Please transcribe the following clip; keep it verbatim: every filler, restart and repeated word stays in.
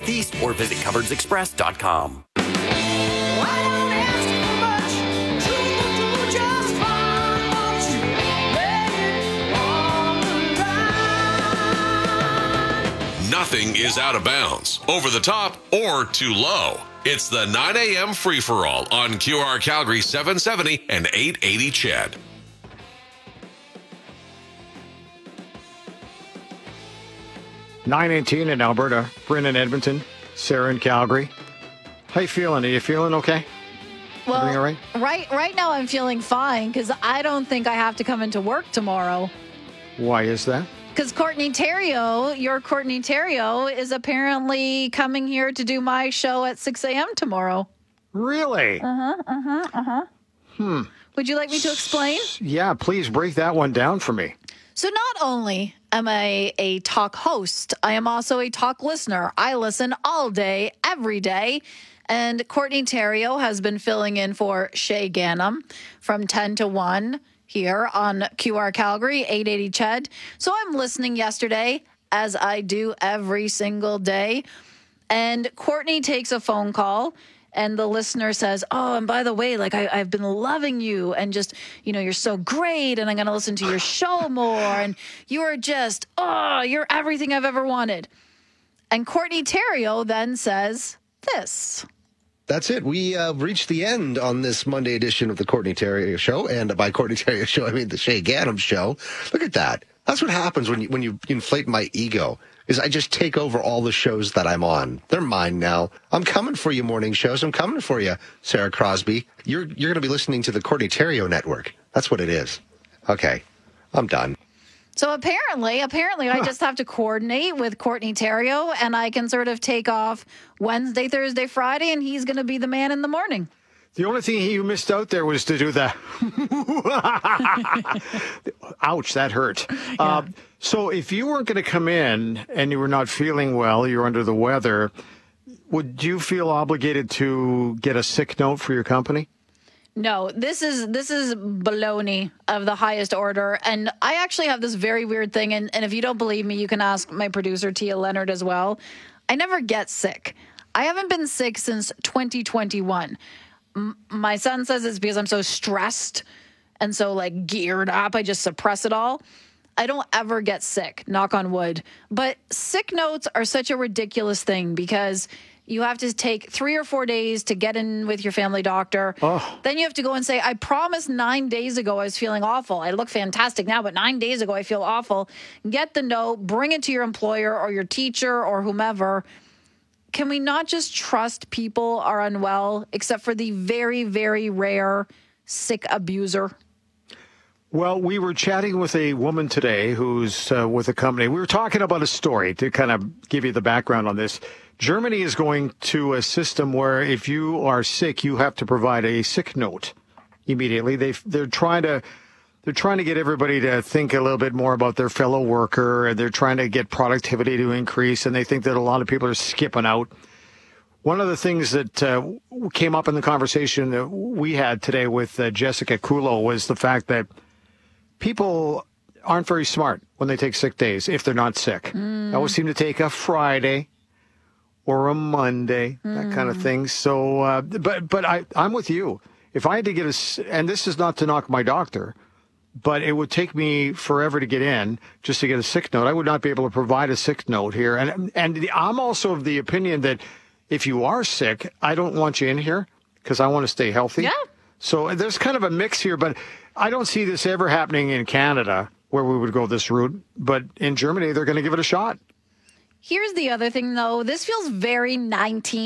Northeast or visit cupboards express dot com. Nothing is out of bounds, over the top, or too low. It's the nine a.m. free-for-all on Q R Calgary seven seventy and eight eighty C H E D. nine eighteen in Alberta, Bryn in Edmonton, Sarah in Calgary. How you feeling? Are you feeling okay? Well, Everything all right? right, right now I'm feeling fine because I don't think I have to come into work tomorrow. Why is that? Because Courtney Terrio, your Courtney Terrio, is apparently coming here to do my show at six a.m. tomorrow. Really? Uh-huh, uh-huh, uh-huh. Hmm. Would you like me to explain? Yeah, please break that one down for me. So not only am I a talk host, I am also a talk listener. I listen all day, every day. And Courtney Terrio has been filling in for Shay Ganem from ten to one here on Q R Calgary, eight eighty C H E D. So I'm listening yesterday, as I do every single day. And Courtney takes a phone call. And the listener says, oh, and by the way, like I, I've been loving you and just, you know, you're so great and I'm going to listen to your show more. And you are just, oh, you're everything I've ever wanted. And Courtney Terrio then says this. That's it. We uh, reached the end on this Monday edition of the Courtney Terrio Show. And by Courtney Terrio Show, I mean the Shay Ganem Show. Look at that. That's what happens when you, when you inflate my ego. Is I just take over all the shows that I'm on. They're mine now. I'm coming for you, morning shows. I'm coming for you, Sarah Crosby. You're you're going to be listening to the Courtney Terrio Network. That's what it is. Okay, I'm done. So apparently, apparently, I just have to coordinate with Courtney Terrio, and I can sort of take off Wednesday, Thursday, Friday, and he's going to be the man in the morning. The only thing you missed out there was to do the ouch, that hurt. Yeah. Uh, so if you weren't going to come in and you were not feeling well, you're under the weather, would you feel obligated to get a sick note for your company? No, this is this is baloney of the highest order. And I actually have this very weird thing. And, and if you don't believe me, you can ask my producer, Tia Leonard, as well. I never get sick. I haven't been sick since twenty twenty-one. My son says it's because I'm so stressed and so like geared up. I just suppress it all. I don't ever get sick, knock on wood. But sick notes are such a ridiculous thing because you have to take three or four days to get in with your family doctor. Oh. Then you have to go and say, I promised nine days ago I was feeling awful. I look fantastic now, but nine days ago I feel awful. Get the note, bring it to your employer or your teacher or whomever. Can we not just trust people are unwell, except for the very, very rare sick abuser? Well, we were chatting with a woman today who's uh, with a company. We were talking about a story to kind of give you the background on this. Germany is going to a system where if you are sick, you have to provide a sick note immediately. They they're trying to they're trying to get everybody to think a little bit more about their fellow worker, and they're trying to get productivity to increase, and they think that a lot of people are skipping out. One of the things that uh, came up in the conversation that we had today with uh, Jessica Kulo was the fact that people aren't very smart when they take sick days if they're not sick. Mm. They always seem to take a Friday or a Monday, mm. that kind of thing. So, uh, but but I, I'm with you. If I had to get a, and this is not to knock my doctor, but it would take me forever to get in just to get a sick note. I would not be able to provide a sick note here. And and I'm also of the opinion that if you are sick, I don't want you in here because I want to stay healthy. Yeah. So there's kind of a mix here, but I don't see this ever happening in Canada where we would go this route. But in Germany, they're going to give it a shot. Here's the other thing, though. This feels very nineteen